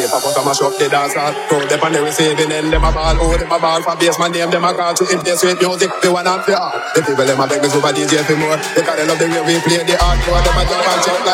DJ pop out and mash up the dance hall. Crowd them on the receiving end, them a ball. Oh, them a ball for bass, my name, them a call. To if they sweet music, they want to play hard. The people them a beg me super DJ for more. Because they love the way we play the hardcore. Them a jump and shout like